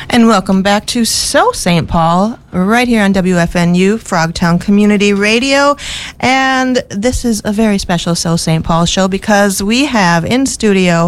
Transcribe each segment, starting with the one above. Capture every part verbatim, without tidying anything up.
And welcome back to So Saint Paul, right here on W F N U, Frogtown Community Radio. And this is a very special So Saint Paul show because we have in studio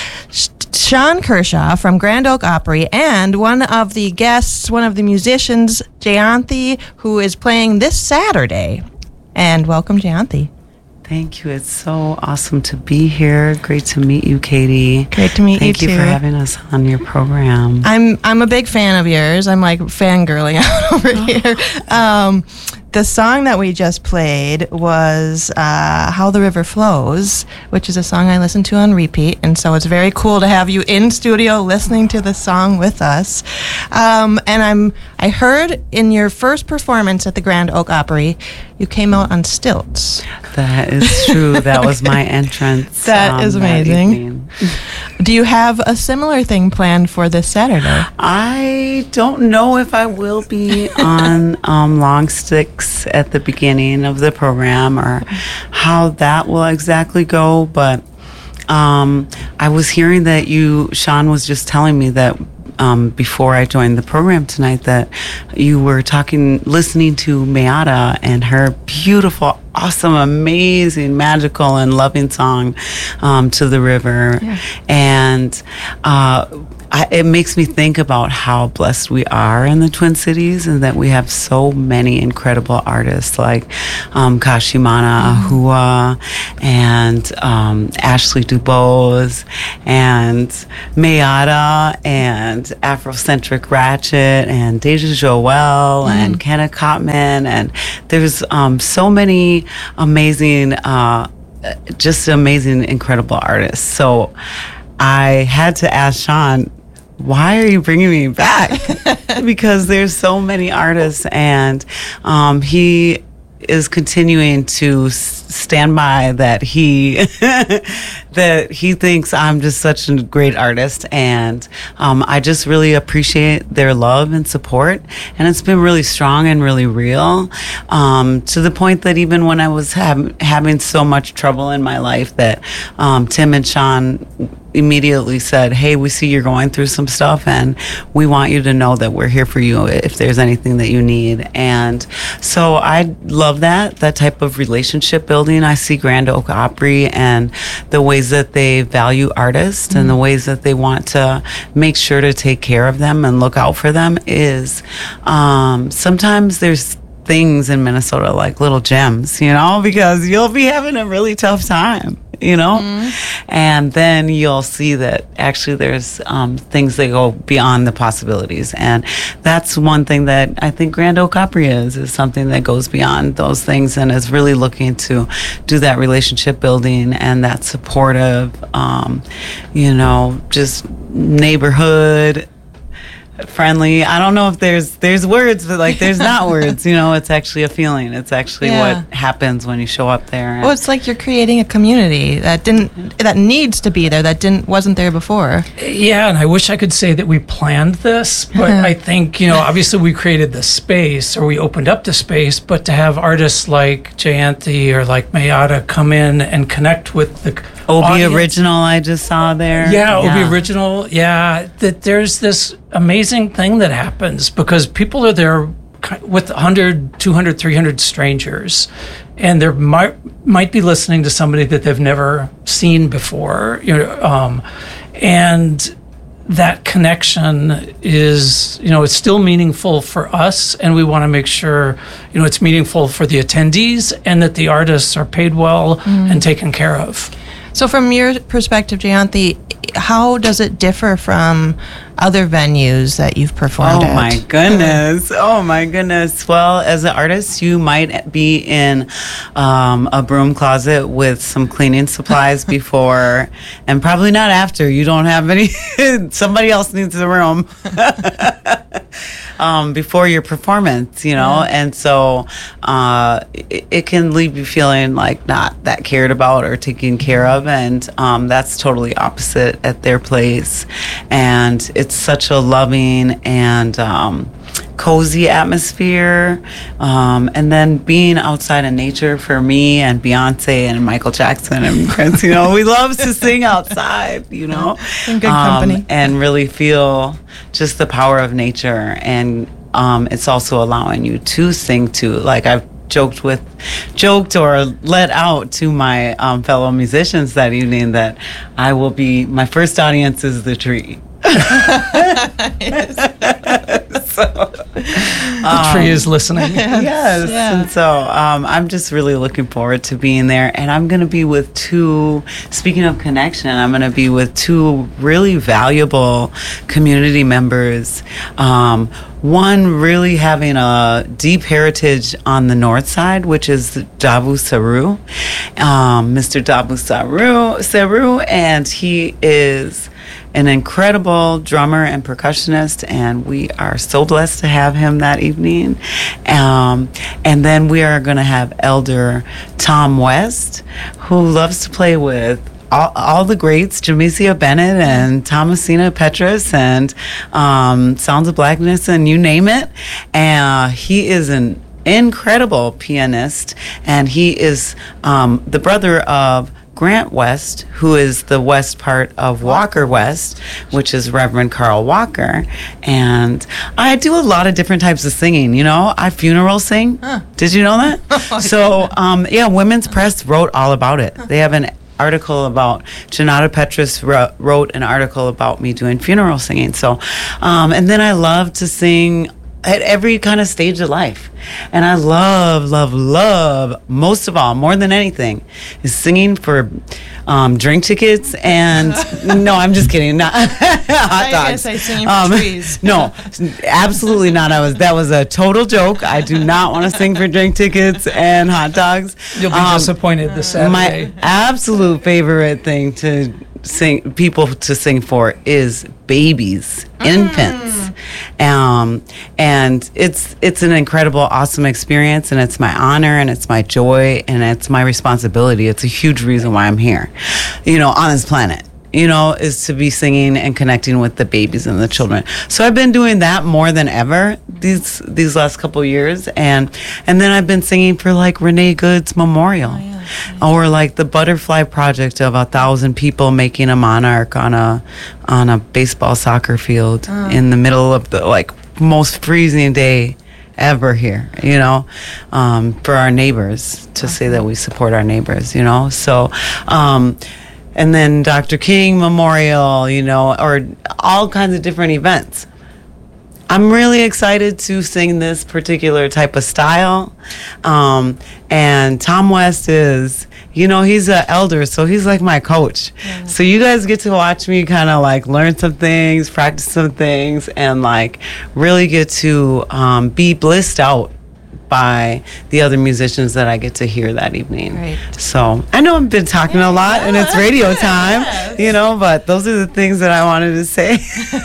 Sean Kershaw from Grand Ole Opry and one of the guests, one of the musicians, Jayanthi, who is playing this Saturday. And welcome, Jayanthi. Thank you. It's so awesome to be here. Great to meet you, Katie. Great to meet Thank you, you too. for having us on your program. I'm I'm a big fan of yours. I'm like fangirling out over Oh. here. Um, the song that we just played was uh, How the River Flows, which is a song I listen to on repeat. And so it's very cool to have you in studio listening to the song with us. Um, and I'm I heard in your first performance at the Grand Ole Opry, you came out on stilts. That is true. That was my entrance. That um, is amazing. evening. Do you have a similar thing planned for this Saturday? I don't know if I will be on um, long sticks at the beginning of the program or how that will exactly go, but um, I was hearing that you, Sean was just telling me that Um, before I joined the program tonight, that you were talking, listening to Mayada and her beautiful, awesome, amazing, magical, and loving song, um, To the River. Yeah. And uh, I, it makes me think about how blessed we are in the Twin Cities and that we have so many incredible artists like um, Kashimana Mm-hmm. Ahua and um, Ashley Dubose and Mayada and Afrocentric Ratchet and Deja Joel Mm. and Kenna Cotman, and there's um, so many amazing, uh, just amazing, incredible artists. So I had to ask Sean, why are you bringing me back? Because there's so many artists, and um, he is continuing to s- stand by that he that he thinks I'm just such a great artist, and um, I just really appreciate their love and support, and it's been really strong and really real, um, to the point that even when I was have, having so much trouble in my life, that um, Tim and Sean immediately said, hey, we see you're going through some stuff and we want you to know that we're here for you if there's anything that you need. And so I love that, that type of relationship building. I see Grand Ole Opry and the ways that they value artists mm-hmm. and the ways that they want to make sure to take care of them and look out for them is um, sometimes there's things in Minnesota like little gems, you know, because you'll be having a really tough time, you know, mm-hmm. and then you'll see that actually there's um, things that go beyond the possibilities, and that's one thing that I think Grand Ole Opry is is something that goes beyond those things and is really looking to do that relationship building and that supportive, um, you know, just neighborhood friendly. I don't know if there's there's words, but like there's not words, you know, it's actually a feeling. It's actually Yeah. what happens when you show up there. And Well, it's like you're creating a community that didn't that needs to be there, that didn't wasn't there before. Yeah, and I wish I could say that we planned this, but I think, you know, obviously we created the space or we opened up the space, but to have artists like Jayanthi or like Mayada come in and connect with the Obi audience. Original I just saw there. Yeah, Obi Original. Yeah, that there's this amazing thing that happens because people are there ki- with one hundred, two hundred, three hundred strangers, and they might might be listening to somebody that they've never seen before. You know, um, and that connection is, you know, it's still meaningful for us, and we want to make sure, you know, it's meaningful for the attendees and that the artists are paid well mm. and taken care of. So from your perspective, Jayanthi, how does it differ from other venues that you've performed Oh at? my goodness. Oh my goodness. Well, as an artist, you might be in um, a broom closet with some cleaning supplies before, and probably not after. You don't have any, somebody else needs the room. Um, before your performance, you know, yeah. and so uh, it, it can leave you feeling like not that cared about or taken care of, and um, that's totally opposite at their place. And it's such a loving and um, cozy atmosphere, um, and then being outside in nature for me and Beyonce and Michael Jackson and Prince. You know, we love to sing outside. You know, in good company, um, and really feel just the power of nature. And um, it's also allowing you to sing too. Like I've joked with, joked or let out to my um, fellow musicians that evening that I will be, my first audience is the tree. so, the tree is listening. Yes. yes. Yeah. And so um, I'm just really looking forward to being there. And I'm going to be with two, speaking of connection, I'm going to be with two really valuable community members. Um, one really having a deep heritage on the north side, which is Dabu Saru, um, Mister Dabu Saru, Saru, and he is an incredible drummer and percussionist, and we are so blessed to have him that evening. Um, and then we are going to have Elder Tom West, who loves to play with all, all the greats, Jamesia Bennett and Thomasina Petrus and um, Sounds of Blackness and you name it. And uh, he is an incredible pianist, and he is um, the brother of Grant West, who is the west part of Walker West, which is Reverend Carl Walker. And I do a lot of different types of singing, you know. I funeral sing. Huh. Did you know that? Oh, so, um, yeah, Women's Press wrote all about it. They have an article about, Janata Petrus wrote an article about me doing funeral singing. So, um, and then I love to sing at every kind of stage of life. And I love, love, love, most of all, more than anything, is singing for um, drink tickets and, no, I'm just kidding, not hot dogs. I say singing for um, trees. No, absolutely not. I was, that was a total joke. I do not want to sing for drink tickets and hot dogs. You'll be um, disappointed this Saturday. My absolute favorite thing to sing, people to sing for is babies, mm. infants. Um, and it's it's an incredible, awesome experience, and it's my honor, and it's my joy, and it's my responsibility. It's a huge reason why I'm here, you know, on this planet, you know, is to be singing and connecting with the babies and the children. So I've been doing that more than ever these these last couple of years, and and then I've been singing for like Renee Good's memorial. Oh, yeah. Or like the Butterfly Project of a thousand people making a monarch on a on a baseball soccer field oh. in the middle of the like most freezing day ever here, you know, um, for our neighbors, to okay. say that we support our neighbors, you know. So, um, and then Doctor King Memorial, you know, or all kinds of different events. I'm really excited to sing this particular type of style. Um, and Tom West is, you know, he's an elder, so he's like my coach. Yeah. So you guys get to watch me kind of like learn some things, practice some things, and like really get to um, be blissed out by the other musicians that I get to hear that evening. Right. So I know I've been talking a lot and it's radio time, yes. you know, but those are the things that I wanted to say.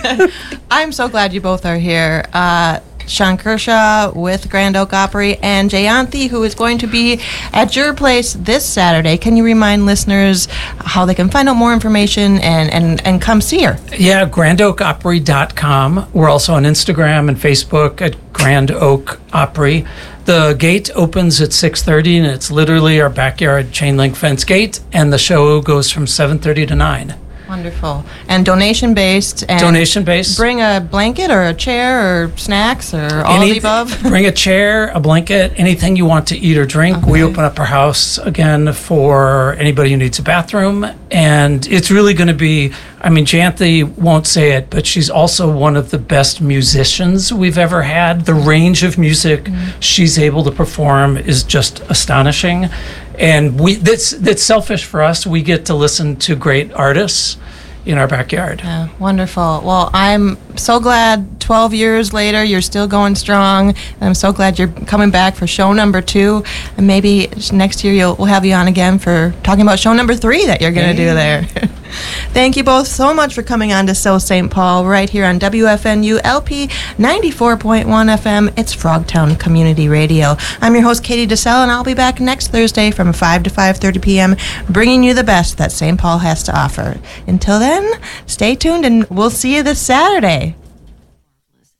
I'm so glad you both are here. Uh, Sean Kershaw with Grand Oak Opry and Jayanthi, who is going to be at your place this Saturday. Can you remind listeners how they can find out more information and, and, and come see her? Yeah, grand oak opry dot com. We're also on Instagram and Facebook at Grand Oak Opry. The gate opens at six thirty, and it's literally our backyard chain link fence gate, and the show goes from seven thirty to nine. Wonderful. And donation based. And donation based. Bring a blanket or a chair or snacks or all Any, of the above. Bring a chair, a blanket, anything you want to eat or drink. Okay. We open up our house again for anybody who needs a bathroom. And it's really going to be, I mean, Jayanthi won't say it, but she's also one of the best musicians we've ever had. The range of music mm-hmm. she's able to perform is just astonishing. And we that's that's selfish for us. We get to listen to great artists in our backyard. Yeah, wonderful. Well, I'm so glad twelve years later you're still going strong. And I'm so glad you're coming back for show number two. And maybe next year you'll, we'll have you on again for talking about show number three that you're going to yeah. do there. Thank you both so much for coming on to So Saint Paul right here on W F N U L P ninety-four point one F M. It's Frogtown Community Radio. I'm your host, Katie DeSalle, and I'll be back next Thursday from five to five thirty p.m. bringing you the best that Saint Paul has to offer. Until then, stay tuned, and we'll see you this Saturday.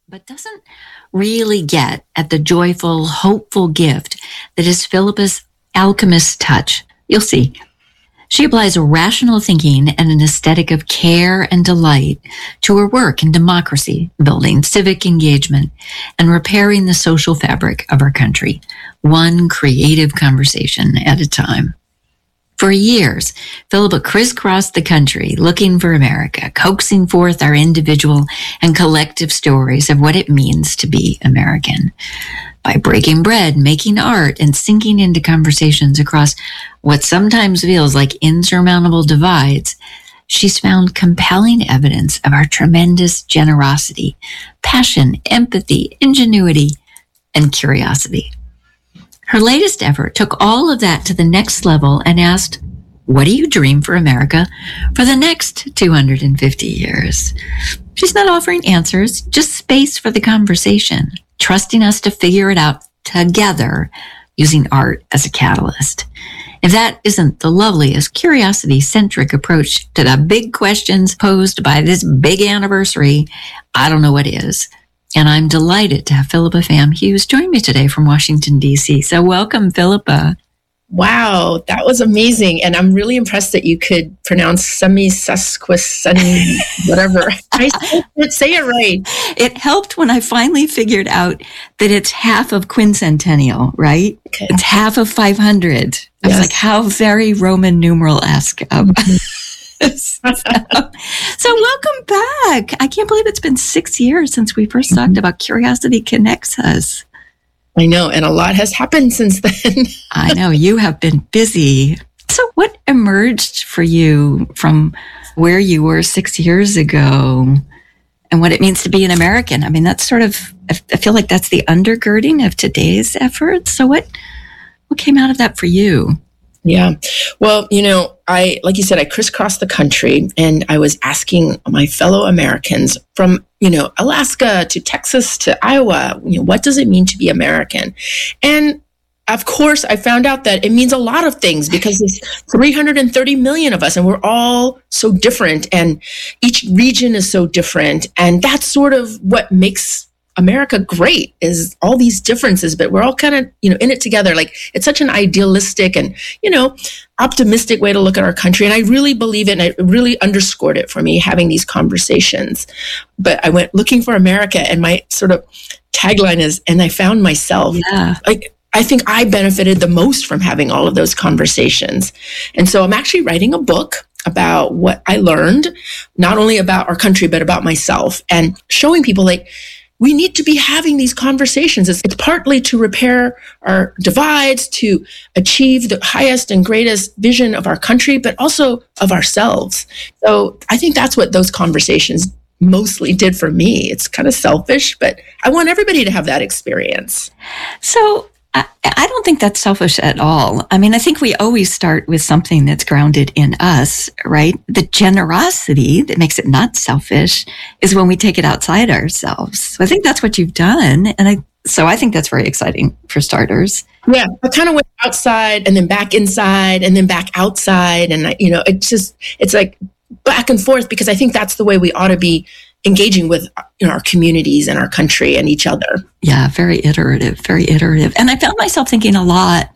but doesn't really get at the joyful, hopeful gift that is Philippa's alchemist touch. You'll see. She applies rational thinking and an aesthetic of care and delight to her work in democracy building, civic engagement, and repairing the social fabric of our country, one creative conversation at a time. For years, Philippa crisscrossed the country looking for America, coaxing forth our individual and collective stories of what it means to be American. By breaking bread, making art, and sinking into conversations across what sometimes feels like insurmountable divides, she's found compelling evidence of our tremendous generosity, passion, empathy, ingenuity, and curiosity. Her latest effort took all of that to the next level and asked, what do you dream for America for the next two hundred fifty years? She's not offering answers, just space for the conversation, trusting us to figure it out together using art as a catalyst. If that isn't the loveliest curiosity-centric approach to the big questions posed by this big anniversary, I don't know what is. And I'm delighted to have Philippa Pham Hughes join me today from Washington, D C. So welcome, Philippa. Wow, that was amazing. And I'm really impressed that you could pronounce semi-sesquicentennial, whatever. I didn't say it right. It helped when I finally figured out that it's half of quincentennial, right? Okay. It's half of five hundred. I yes. was like, how very Roman numeral-esque. Um, so, so welcome back. I can't believe it's been six years since we first talked about Curiosity Connects Us. I know, and a lot has happened since then. I know, you have been busy. So what emerged for you from where you were six years ago and what it means to be an American? I mean, that's sort of, I feel like that's the undergirding of today's efforts. So what, what came out of that for you? Yeah. Well, you know, I, like you said, I crisscrossed the country and I was asking my fellow Americans from, you know, Alaska to Texas to Iowa, you know, what does it mean to be American? And of course, I found out that it means a lot of things because there's three hundred thirty million of us and we're all so different and each region is so different. And that's sort of what makes America great, is all these differences, but we're all kind of, you know, in it together. Like, it's such an idealistic and, you know, optimistic way to look at our country. And I really believe it. And it really underscored it for me having these conversations. But I went looking for America and my sort of tagline is, and I found myself. Yeah. Like, I think I benefited the most from having all of those conversations. And so I'm actually writing a book about what I learned, not only about our country, but about myself, and showing people like, we need to be having these conversations. It's, it's partly to repair our divides, to achieve the highest and greatest vision of our country, but also of ourselves. So I think that's what those conversations mostly did for me. It's kind of selfish, but I want everybody to have that experience. So I, I don't think that's selfish at all. I mean, I think we always start with something that's grounded in us, right? The generosity that makes it not selfish is when we take it outside ourselves. So I think that's what you've done. And I, so I think that's very exciting for starters. Yeah, I kind of went outside and then back inside and then back outside. And, I, you know, it's just, it's like back and forth because I think that's the way we ought to be engaging with, you know, our communities and our country and each other. Yeah, very iterative, very iterative. And I found myself thinking a lot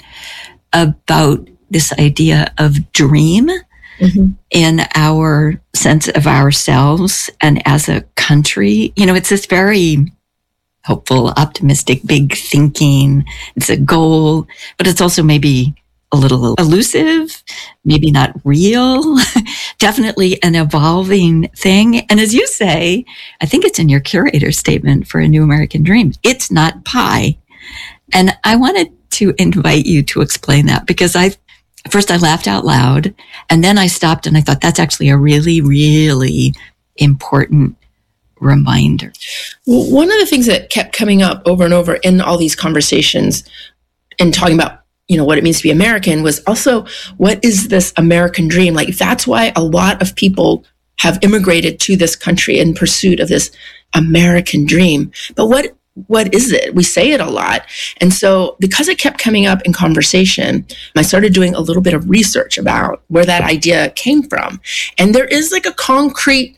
about this idea of dream mm-hmm. in our sense of ourselves and as a country. You know, it's this very hopeful, optimistic, big thinking. It's a goal, but it's also maybe a little elusive, maybe not real, definitely an evolving thing. And as you say, I think it's in your curator statement for A New American Dream, it's not pie. And I wanted to invite you to explain that because I, first I laughed out loud and then I stopped and I thought that's actually a really, really important reminder. Well, one of the things that kept coming up over and over in all these conversations and talking about, you know, what it means to be American was also, what is this American dream? Like, that's why a lot of people have immigrated to this country in pursuit of this American dream. But what, what is it? We say it a lot. And so because it kept coming up in conversation, I started doing a little bit of research about where that idea came from. And there is like a concrete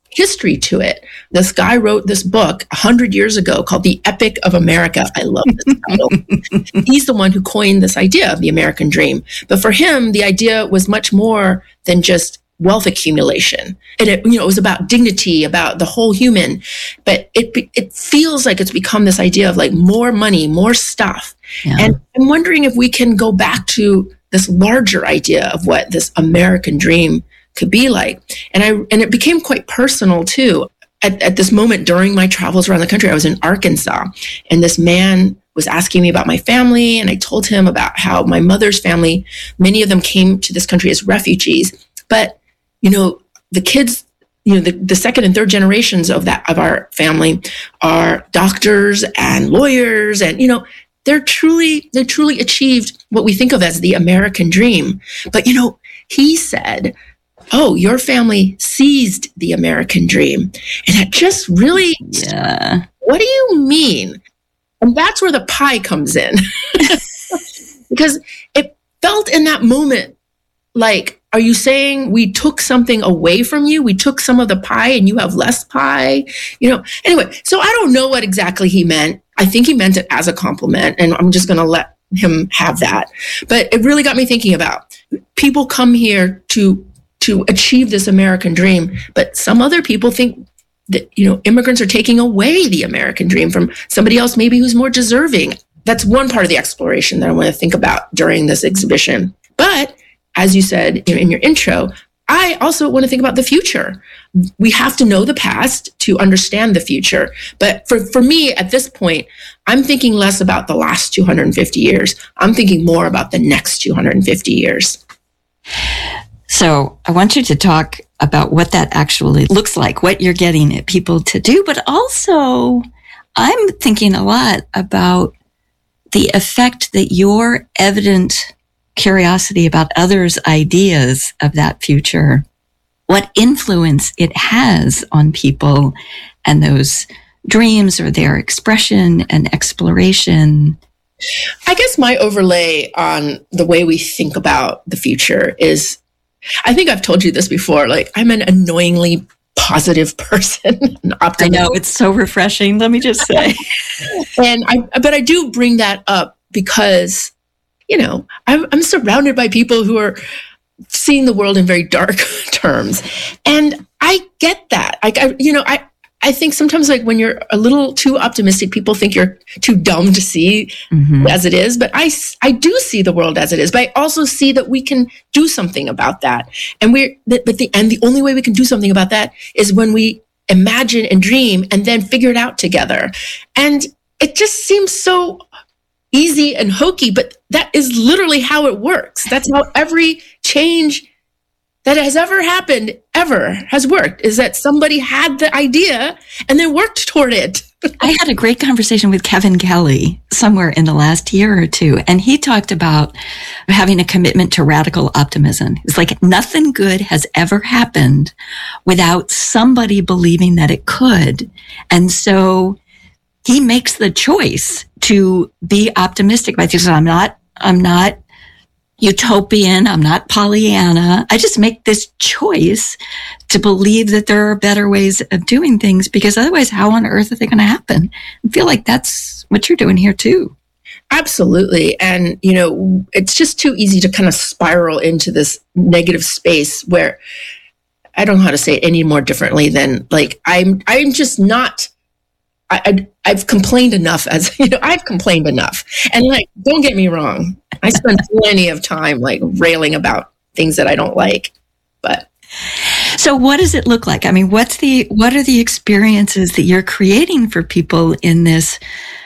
history to it. This guy wrote this book a hundred years ago called The Epic of America. I love this title. He's the one who coined this idea of the American dream. But for him, the idea was much more than just wealth accumulation. And it, you know, it was about dignity, about the whole human. But it it feels like it's become this idea of like more money, more stuff. Yeah. And I'm wondering if we can go back to this larger idea of what this American dream could be like. And I and it became quite personal too. At, at this moment during my travels around the country, I was in Arkansas, and this man was asking me about my family, and I told him about how my mother's family, many of them came to this country as refugees, but you know, the kids, you know, the, the second and third generations of that of our family are doctors and lawyers, and you know, they're truly they truly achieved what we think of as the American dream. But you know, he said, oh, your family seized the American dream. And that just really, yeah. What do you mean? And that's where the pie comes in. Because it felt in that moment like, are you saying we took something away from you? We took some of the pie and you have less pie? You know, anyway, so I don't know what exactly he meant. I think he meant it as a compliment, and I'm just going to let him have that. But it really got me thinking about people come here to to achieve this American dream, but some other people think that, you know, immigrants are taking away the American dream from somebody else maybe who's more deserving. That's one part of the exploration that I want to think about during this exhibition. But as you said in your intro, I also want to think about the future. We have to know the past to understand the future. But for, for me, at this point, I'm thinking less about the last two hundred fifty years. I'm thinking more about the next two hundred fifty years. So I want you to talk about what that actually looks like, what you're getting at people to do. But also, I'm thinking a lot about the effect that your evident curiosity about others' ideas of that future, what influence it has on people and those dreams or their expression and exploration. I guess my overlay on the way we think about the future is, I think I've told you this before, like I'm an annoyingly positive person. An I know, it's so refreshing, let me just say. and I, but I do bring that up because, you know, I'm, I'm surrounded by people who are seeing the world in very dark terms. And I get that. I, I you know, I, I think sometimes like when you're a little too optimistic, people think you're too dumb to see mm-hmm. as it is. But I, I do see the world as it is. But I also see that we can do something about that. And we're, but the, and the only way we can do something about that is when we imagine and dream and then figure it out together. And it just seems so easy and hokey, but that is literally how it works. That's how every change that has ever happened, ever has worked, is that somebody had the idea and then worked toward it. I had a great conversation with Kevin Kelly somewhere in the last year or two, and he talked about having a commitment to radical optimism. It's like nothing good has ever happened without somebody believing that it could. And so he makes the choice to be optimistic. But he says, I'm not, I'm not utopian. I'm not Pollyanna. I just make this choice to believe that there are better ways of doing things, because otherwise, how on earth are they going to happen? I feel like that's what you're doing here too. Absolutely. And, you know, it's just too easy to kind of spiral into this negative space where I don't know how to say it any more differently than like, I'm, I'm just not, I, I, I've complained enough as, you know, I've complained enough. And like, don't get me wrong. I spend plenty of time like railing about things that I don't like, but. So what does it look like? I mean, what's the, what are the experiences that you're creating for people in this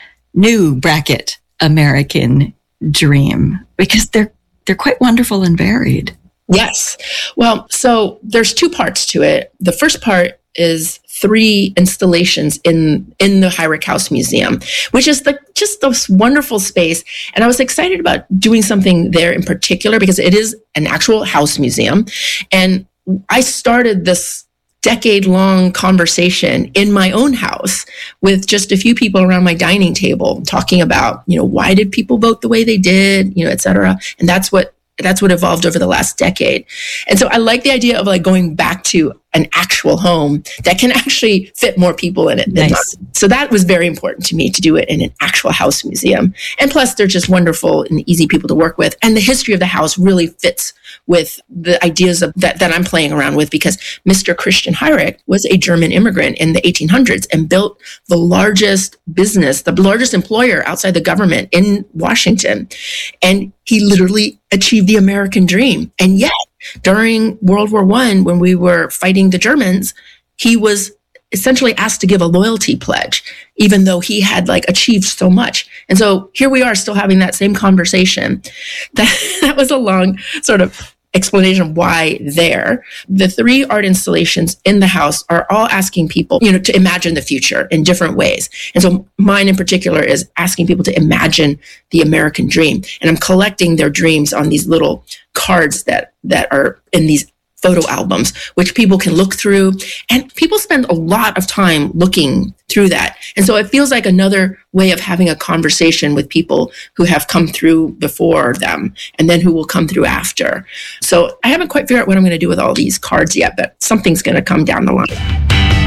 new bracket American dream? Because they're, they're quite wonderful and varied. Yes. Well, so there's two parts to it. The first part is three installations in in the Heinrich House Museum, which is the just this wonderful space. And I was excited about doing something there in particular because it is an actual house museum. And I started this decade-long conversation in my own house with just a few people around my dining table talking about, you know, why did people vote the way they did, you know, et cetera. And that's what That's what evolved over the last decade. And so I like the idea of like going back to an actual home that can actually fit more people in it than Nice. not. So that was very important to me, to do it in an actual house museum. And plus, they're just wonderful and easy people to work with. And the history of the house really fits with the ideas of that, that I'm playing around with, because Mister Christian Heinrich was a German immigrant in the eighteen hundreds and built the largest business, the largest employer outside the government in Washington. And he literally achieved the American dream. And yet, during World War One, when we were fighting the Germans, he was essentially asked to give a loyalty pledge, even though he had like achieved so much. And so here we are still having that same conversation. That, that was a long sort of explanation of why there. The three art installations in the house are all asking people, you know, to imagine the future in different ways. And so mine in particular is asking people to imagine the American dream. And I'm collecting their dreams on these little cards that, that are in these photo albums, which people can look through. And people spend a lot of time looking through that. And so it feels like another way of having a conversation with people who have come through before them and then who will come through after. So I haven't quite figured out what I'm going to do with all these cards yet, but something's going to come down the line.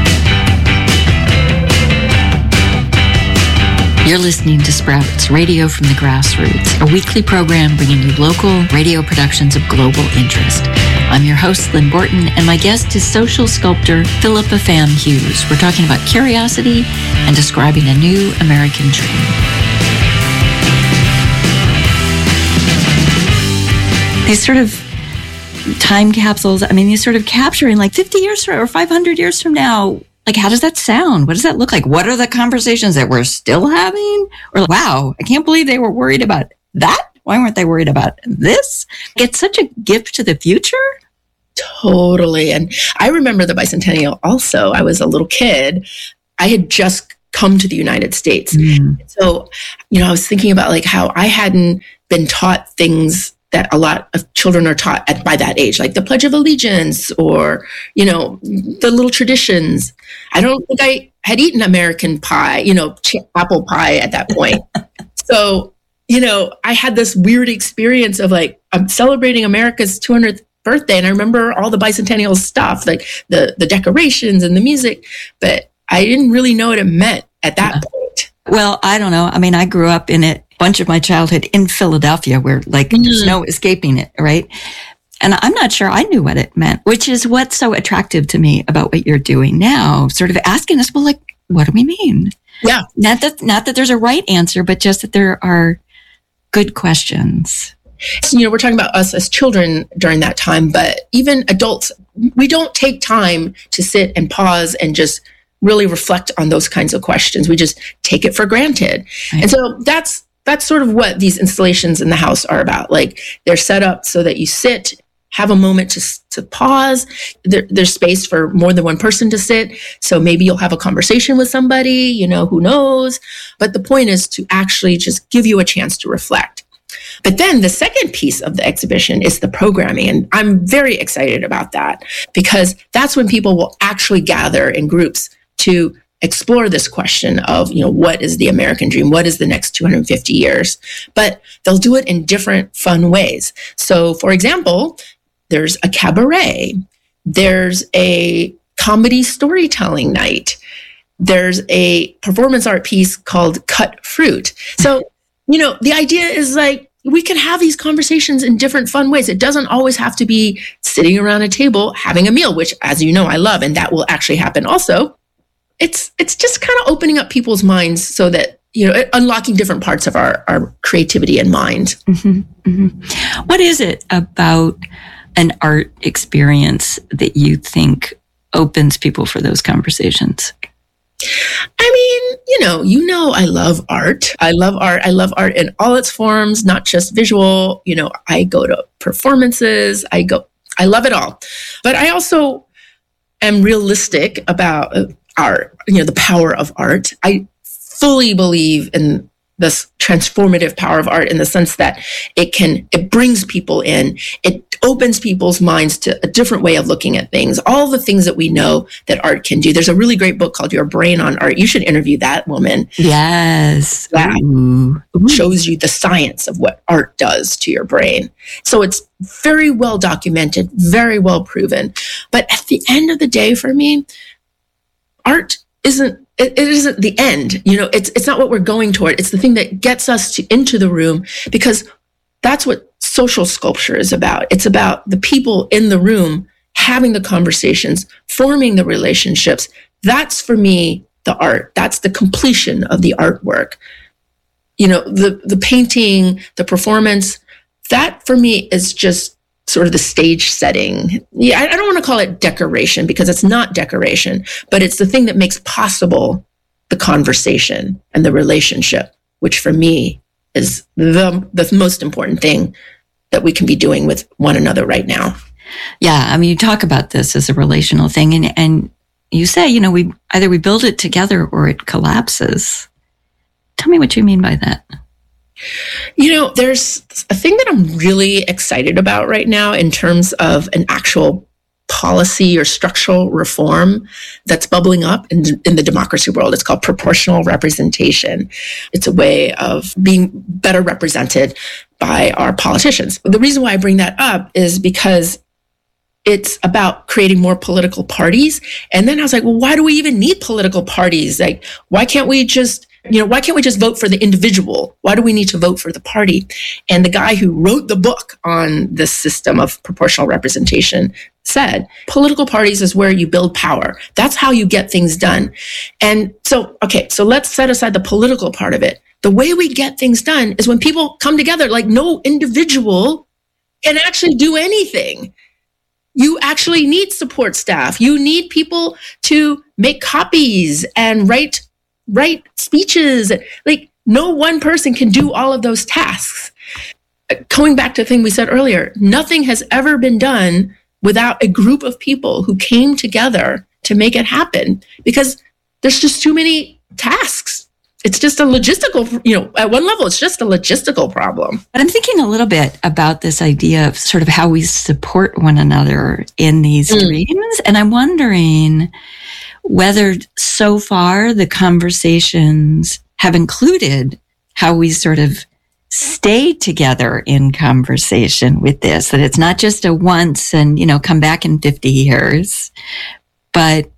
You're listening to Sprouts Radio from the Grassroots, a weekly program bringing you local radio productions of global interest. I'm your host, Lynn Borton, and my guest is social sculptor Philippa Pham Hughes. We're talking about curiosity and describing a new American dream. These sort of time capsules, I mean, these sort of capturing like fifty years from, or five hundred years from now. Like, how does that sound? What does that look like? What are the conversations that we're still having? Or, like, wow, I can't believe they were worried about that. Why weren't they worried about this? It's such a gift to the future. Totally. And I remember the bicentennial also. I was a little kid. I had just come to the United States. Mm. So, you know, I was thinking about like how I hadn't been taught things that a lot of children are taught at by that age, like the Pledge of Allegiance or, you know, the little traditions. I don't think I had eaten American pie, you know, apple pie at that point. So, you know, I had this weird experience of like, I'm celebrating America's two hundredth birthday. And I remember all the bicentennial stuff, like the, the decorations and the music, but I didn't really know what it meant at that yeah. point. Well, I don't know. I mean, I grew up in it. Bunch of my childhood in Philadelphia where like mm. there's no escaping it, right? And I'm not sure I knew what it meant, which is what's so attractive to me about what you're doing now, sort of asking us, well, like, what do we mean? Yeah. Not that, not that there's a right answer, but just that there are good questions. So, you know, we're talking about us as children during that time, but even adults, we don't take time to sit and pause and just really reflect on those kinds of questions. We just take it for granted. Right. And so that's, That's sort of what these installations in the house are about. Like they're set up so that you sit, have a moment to to pause. There, there's space for more than one person to sit. So maybe you'll have a conversation with somebody, you know, who knows. But the point is to actually just give you a chance to reflect. But then the second piece of the exhibition is the programming. And I'm very excited about that because that's when people will actually gather in groups to explore this question of, you know, what is the American dream? What is the next two hundred fifty years? But they'll do it in different fun ways. So, for example, there's a cabaret. There's a comedy storytelling night. There's a performance art piece called Cut Fruit. So, you know, the idea is like, we can have these conversations in different fun ways. It doesn't always have to be sitting around a table having a meal, which, as you know, I love, and that will actually happen also. It's it's just kind of opening up people's minds so that, you know, unlocking different parts of our, our creativity and mind. Mm-hmm, mm-hmm. What is it about an art experience that you think opens people for those conversations? I mean, you know, you know, I love art. I love art. I love art in all its forms, not just visual. You know, I go to performances. I go, I love it all. But I also am realistic about art, you know, the power of art. I fully believe in this transformative power of art in the sense that it can, it brings people in, it opens people's minds to a different way of looking at things. All the things that we know that art can do. There's a really great book called Your Brain on Art. You should interview that woman. Yes. That Ooh. shows you the science of what art does to your brain. So it's very well documented, very well proven. But at the end of the day, for me, art isn't It, it isn't the end. You know, it's it's not what we're going toward. It's the thing that gets us to, into the room, because that's what social sculpture is about. It's about the people in the room having the conversations, forming the relationships. That's, for me, the art. That's the completion of the artwork. You know, the the painting, the performance, that for me is just sort of the stage setting. Yeah, I, I don't want to call it decoration, because it's not decoration, but it's the thing that makes possible the conversation and the relationship, which for me is the the most important thing that we can be doing with one another right now. Yeah, I mean, you talk about this as a relational thing, and and you say, you know, we either we build it together or it collapses. Tell me what you mean by that. You know, there's a thing that I'm really excited about right now in terms of an actual policy or structural reform that's bubbling up in, in the democracy world. It's called proportional representation. It's a way of being better represented by our politicians. The reason why I bring that up is because it's about creating more political parties. And then I was like, well, why do we even need political parties? Like, why can't we just You know, why can't we just vote for the individual? Why do we need to vote for the party? And the guy who wrote the book on this system of proportional representation said, political parties is where you build power. That's how you get things done. And so, okay, so let's set aside the political part of it. The way we get things done is when people come together. Like, no individual can actually do anything. You actually need support staff. You need people to make copies and write write speeches. Like, no one person can do all of those tasks. Going back to the thing we said earlier, nothing has ever been done without a group of people who came together to make it happen, because there's just too many tasks. It's just a logistical, you know, at one level, it's just a logistical problem. But I'm thinking a little bit about this idea of sort of how we support one another in these mm. dreams. And I'm wondering whether so far the conversations have included how we sort of stay together in conversation with this, that it's not just a once and, you know, come back in fifty years, but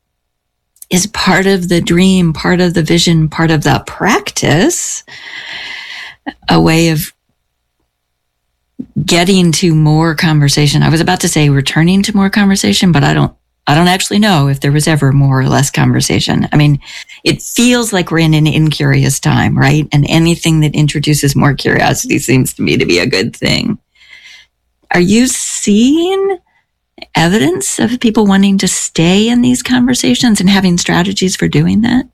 is part of the dream, part of the vision, part of the practice, a way of getting to more conversation. I was about to say returning to more conversation, but I don't I don't actually know if there was ever more or less conversation. I mean, it feels like we're in an incurious time, right? And anything that introduces more curiosity seems to me to be a good thing. Are you seeing evidence of people wanting to stay in these conversations and having strategies for doing that?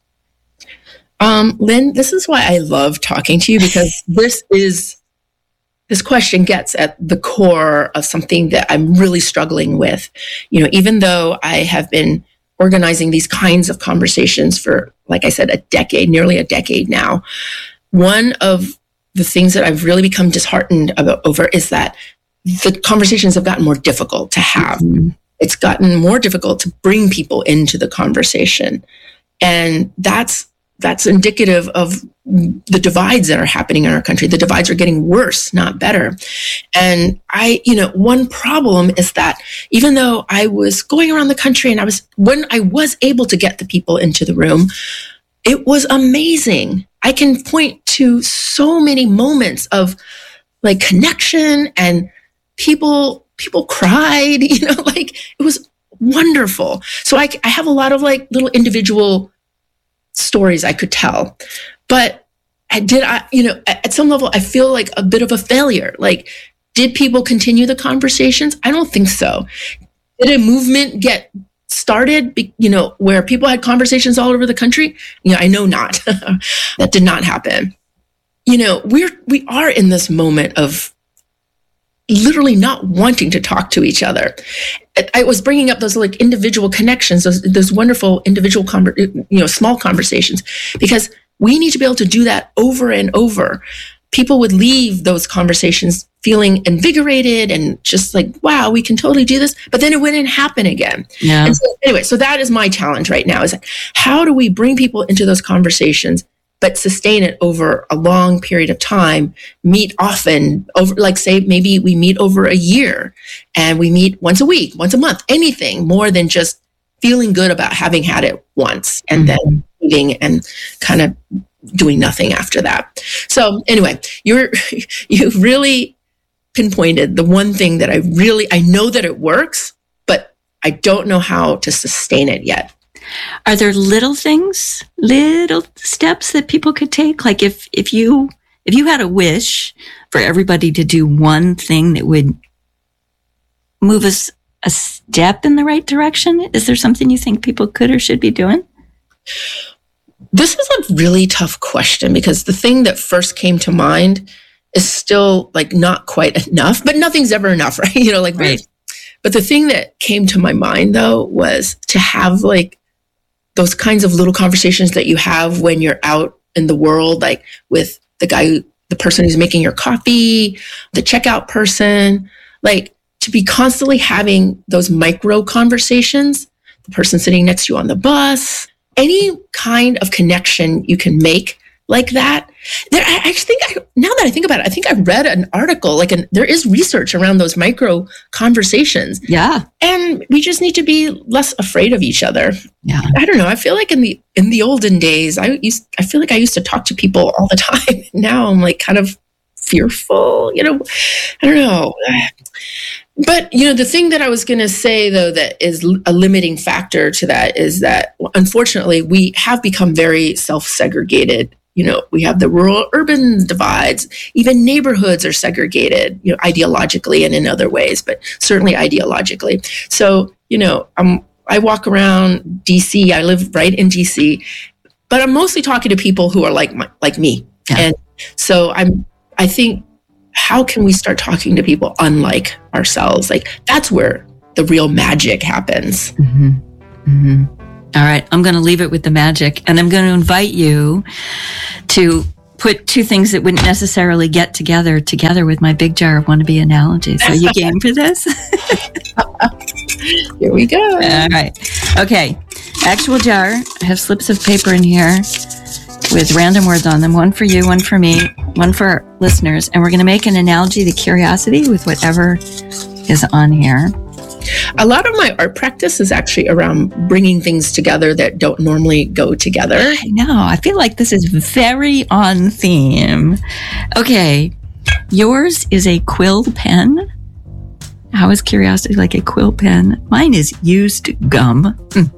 Um, Lynn, this is why I love talking to you, because this is This question gets at the core of something that I'm really struggling with. You know, even though I have been organizing these kinds of conversations for, like I said, a decade, nearly a decade now, one of the things that I've really become disheartened about over is that the conversations have gotten more difficult to have. Mm-hmm. It's gotten more difficult to bring people into the conversation. And that's That's indicative of the divides that are happening in our country. The divides are getting worse, not better. And I, you know, one problem is that even though I was going around the country and I was, when I was able to get the people into the room, it was amazing. I can point to so many moments of like connection, and people, people cried, you know, like it was wonderful. So I, I have a lot of like little individual stories I could tell, but I did, I, you know, at some level, I feel like a bit of a failure. Like, did people continue the conversations? I don't think so. Did a movement get started, you know, where people had conversations all over the country? You know, I know not. That did not happen. You know, we're, we are in this moment of literally not wanting to talk to each other. I was bringing up those like individual connections, those, those wonderful individual, conver- you know, small conversations, because we need to be able to do that over and over. People would leave those conversations feeling invigorated and just like, wow, we can totally do this. But then it wouldn't happen again. Yeah. And so anyway, so that is my challenge right now is like, how do we bring people into those conversations, but sustain it over a long period of time, meet often over, like say, maybe we meet over a year and we meet once a week, once a month, anything more than just feeling good about having had it once and mm-hmm. then eating and kind of doing nothing after that. So anyway, you're, you really pinpointed the one thing that I really, I know that it works, but I don't know how to sustain it yet. Are there little things, little steps that people could take? Like if, if you, if you had a wish for everybody to do one thing that would move us a step in the right direction, is there something you think people could or should be doing? This is a really tough question because the thing that first came to mind is still like not quite enough, but nothing's ever enough, right? You know, like, right. But the thing that came to my mind though was to have like those kinds of little conversations that you have when you're out in the world, like with the guy, who, the person who's making your coffee, the checkout person, like to be constantly having those micro conversations, the person sitting next to you on the bus, any kind of connection you can make like that. There, I actually think, I, now that I think about it, I think I read an article, like an, there is research around those micro conversations. Yeah. And we just need to be less afraid of each other. Yeah. I don't know. I feel like in the, in the olden days, I used, I feel like I used to talk to people all the time. Now I'm like kind of fearful, you know, I don't know. But, you know, the thing that I was going to say, though, that is a limiting factor to that is that, unfortunately, we have become very self-segregated. You know, we have the rural-urban divides. Even neighborhoods are segregated, you know, ideologically and in other ways, but certainly ideologically. So, you know, I'm, I walk around D C. I live right in D C, but I'm mostly talking to people who are like my, like me. Yeah. And so I'm, I think, how can we start talking to people unlike ourselves? Like that's where the real magic happens. Mm-hmm. Mm-hmm. All right. I'm going to leave it with the magic, and I'm going to invite you to put two things that wouldn't necessarily get together together with my big jar of wannabe analogies. Are you game for this? Here we go. All right. Okay. Actual jar. I have slips of paper in here with random words on them. One for you, one for me, one for our listeners. And we're going to make an analogy to curiosity with whatever is on here. A lot of my art practice is actually around bringing things together that don't normally go together. I know. I feel like this is very on theme. Okay. Yours is a quill pen. How is curiosity like a quill pen? Mine is used gum. Mm.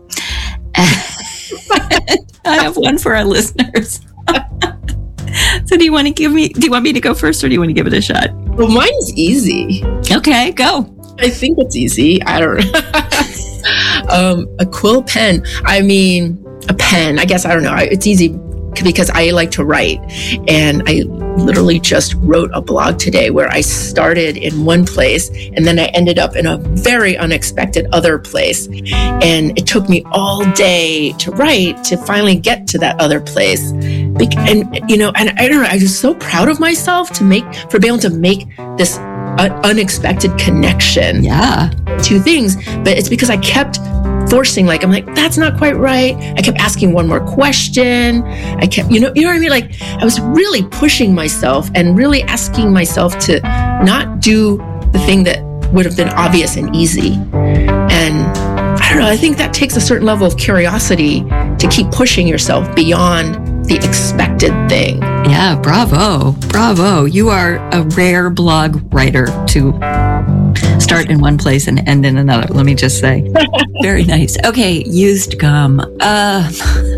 I have one for our listeners. So do you want to give me, do you want me to go first or do you want to give it a shot? Well, mine's easy. Okay, go. I think it's easy. I don't know. um, a quill pen. I mean, a pen. I guess, I don't know. It's easy because I like to write. And I literally just wrote a blog today where I started in one place and then I ended up in a very unexpected other place. And it took me all day to write to finally get to that other place. And, you know, and I don't know, I was so proud of myself to make, for being able to make this uh, unexpected connection. Yeah. Two things, but it's because I kept forcing, like, I'm like, that's not quite right. I kept asking one more question. I kept, you know, you know what I mean? Like, I was really pushing myself and really asking myself to not do the thing that would have been obvious and easy. And I don't know, I think that takes a certain level of curiosity to keep pushing yourself beyond the expected thing. Yeah, bravo. Bravo. You are a rare blog writer to start in one place and end in another, let me just say. Very nice. Okay, used gum. Uh,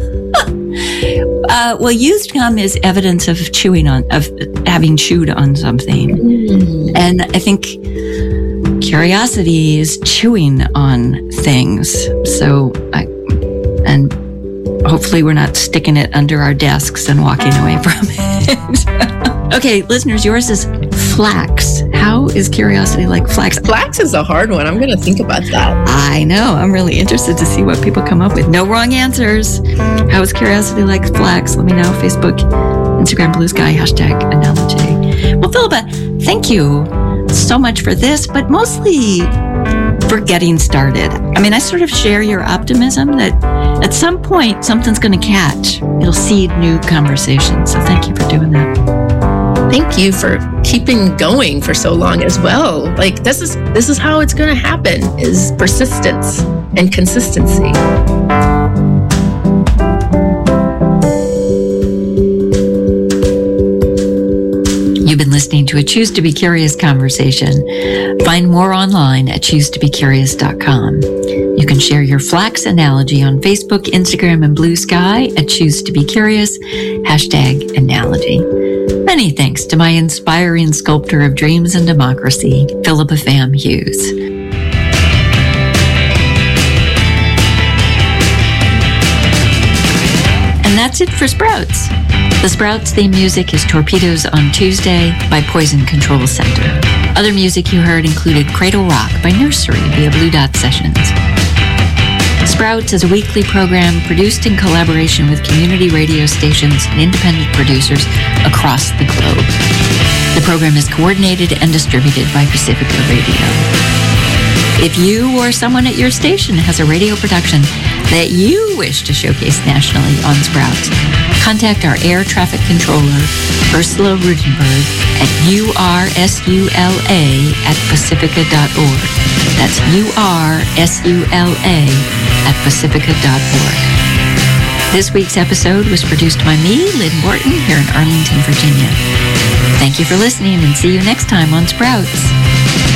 uh, well, used gum is evidence of chewing on, of having chewed on something. Mm. And I think curiosity is chewing on things. So, I, and hopefully we're not sticking it under our desks and walking away from it. Okay, listeners, yours is flax. How is curiosity like flax? Flax is a hard one. I'm going to think about that. I know. I'm really interested to see what people come up with. No wrong answers. How is curiosity like flax? Let me know. Facebook, Instagram, Blue Sky, hashtag analogy. Well, Philippa, thank you so much for this, but mostly for getting started. I mean, I sort of share your optimism that at some point something's going to catch. It'll seed new conversations. So thank you for doing that. Thank you for keeping going for so long as well. Like this is this is how it's going to happen, is persistence and consistency. You've been listening to a Choose to Be Curious conversation. Find more online at choose to be curious dot com. You can share your flax analogy on Facebook, Instagram, and Blue Sky at Choose to Be Curious, hashtag analogy. Many thanks to my inspiring sculptor of dreams and democracy, Philippa Pham Hughes. And that's it for Sprouts. The Sprouts theme music is Torpedoes on Tuesday by Poison Control Center. Other music you heard included Cradle Rock by Nursery via Blue Dot Sessions. Sprouts is a weekly program produced in collaboration with community radio stations and independent producers across the globe. The program is coordinated and distributed by Pacifica Radio. If you or someone at your station has a radio production that you wish to showcase nationally on Sprouts, contact our air traffic controller, Ursula Rutenberg, at U R S U L A at pacifica dot org. That's U R S U L A at pacifica dot org. This week's episode was produced by me, Lynn Morton, here in Arlington, Virginia. Thank you for listening, and see you next time on Sprouts.